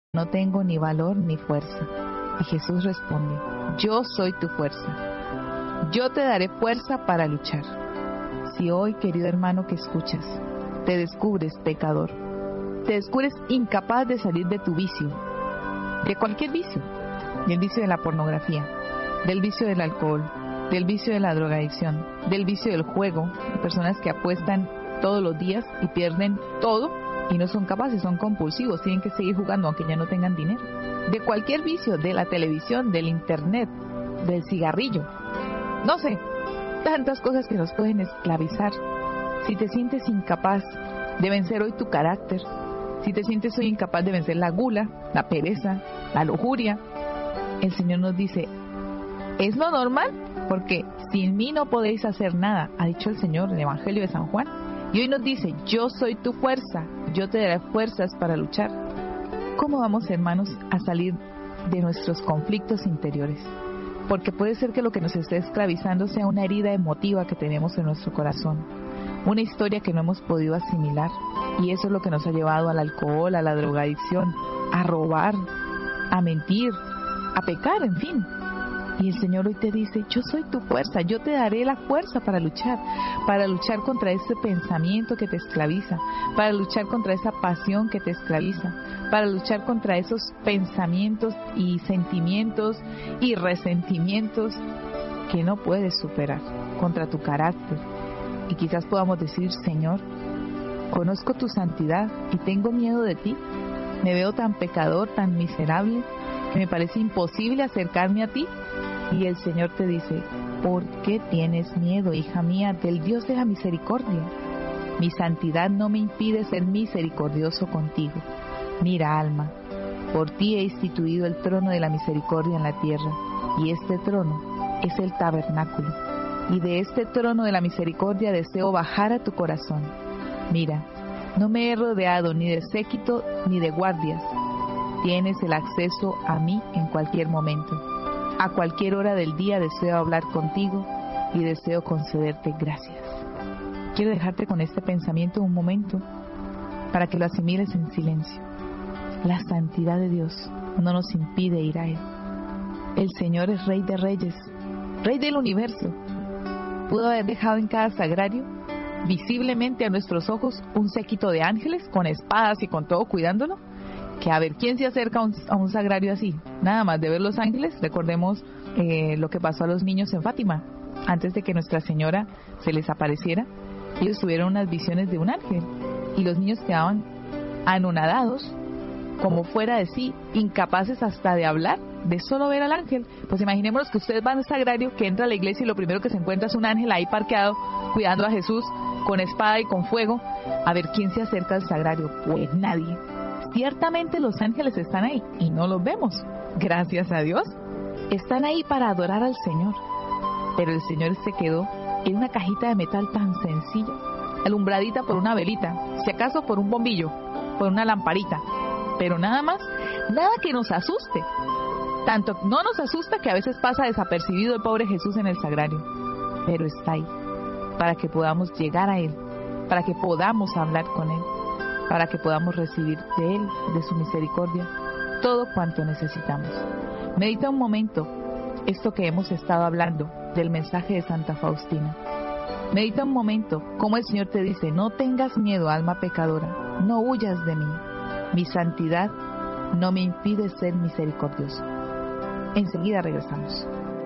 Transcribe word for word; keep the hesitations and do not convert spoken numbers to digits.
no tengo ni valor ni fuerza. Y Jesús responde, yo soy tu fuerza. Yo te daré fuerza para luchar. Si hoy, querido hermano que escuchas, te descubres pecador, te descubres incapaz de salir de tu vicio, de cualquier vicio, del vicio de la pornografía, del vicio del alcohol, del vicio de la drogadicción, del vicio del juego, personas que apuestan todos los días y pierden todo y no son capaces, son compulsivos, tienen que seguir jugando aunque ya no tengan dinero, de cualquier vicio, de la televisión, del internet, del cigarrillo, no sé, tantas cosas que nos pueden esclavizar. Si te sientes incapaz de vencer hoy tu carácter, si te sientes hoy incapaz de vencer la gula, la pereza, la lujuria, el Señor nos dice, es lo normal, porque sin mí no podéis hacer nada, ha dicho el Señor en el Evangelio de San Juan. Y hoy nos dice, yo soy tu fuerza, yo te daré fuerzas para luchar. ¿Cómo vamos, hermanos, a salir de nuestros conflictos interiores? Porque puede ser que lo que nos esté esclavizando sea una herida emotiva que tenemos en nuestro corazón, una historia que no hemos podido asimilar, y eso es lo que nos ha llevado al alcohol, a la drogadicción, a robar, a mentir, a pecar, en fin. Y el Señor hoy te dice, yo soy tu fuerza, yo te daré la fuerza para luchar, para luchar contra ese pensamiento que te esclaviza, para luchar contra esa pasión que te esclaviza, para luchar contra esos pensamientos y sentimientos y resentimientos que no puedes superar, contra tu carácter. Y quizás podamos decir, Señor, conozco tu santidad y tengo miedo de ti, me veo tan pecador, tan miserable, que me parece imposible acercarme a ti. Y el Señor te dice, ¿por qué tienes miedo, hija mía, del Dios de la misericordia? Mi santidad no me impide ser misericordioso contigo. Mira, alma, por ti he instituido el trono de la misericordia en la tierra, y este trono es el tabernáculo. Y de este trono de la misericordia deseo bajar a tu corazón. Mira, no me he rodeado ni de séquito ni de guardias. Tienes el acceso a mí en cualquier momento. A cualquier hora del día deseo hablar contigo y deseo concederte gracias. Quiero dejarte con este pensamiento un momento para que lo asimiles en silencio. La santidad de Dios no nos impide ir a Él. El Señor es Rey de Reyes, Rey del universo. Pudo haber dejado en cada sagrario, visiblemente a nuestros ojos, un séquito de ángeles con espadas y con todo cuidándolo. Que a ver, ¿quién se acerca a un, a un sagrario así? Nada más de ver los ángeles, recordemos eh, lo que pasó a los niños en Fátima. Antes de que Nuestra Señora se les apareciera, ellos tuvieron unas visiones de un ángel. Y los niños quedaban anonadados, como fuera de sí, incapaces hasta de hablar, de solo ver al ángel. Pues imaginémonos que ustedes van al sagrario, que entra a la iglesia y lo primero que se encuentra es un ángel ahí parqueado, cuidando a Jesús, con espada y con fuego. A ver, ¿quién se acerca al sagrario? Pues nadie. Ciertamente los ángeles están ahí y no los vemos, gracias a Dios. Están ahí para adorar al Señor. Pero el Señor se quedó en una cajita de metal tan sencilla, alumbradita por una velita, si acaso por un bombillo, por una lamparita, pero nada más, nada que nos asuste. Tanto no nos asusta que a veces pasa desapercibido el pobre Jesús en el sagrario, pero está ahí para que podamos llegar a Él, para que podamos hablar con Él, para que podamos recibir de Él, de su misericordia, todo cuanto necesitamos. Medita un momento esto que hemos estado hablando del mensaje de Santa Faustina. Medita un momento cómo el Señor te dice, no tengas miedo, alma pecadora, no huyas de mí. Mi santidad no me impide ser misericordioso. Enseguida regresamos.